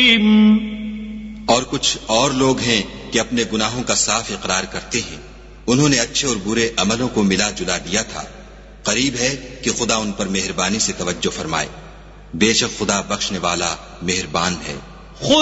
रहीम। और कुछ और लोग हैं कि अपने गुनाहों का साफ इकरार करते हैं, उन्होंने अच्छे और बुरे अमलों को मिला जुला दिया था। करीब है कि खुदा उन पर मेहरबानी से तवज्जो फरमाए। बेशक खुदा बख्शने वाला मेहरबान है।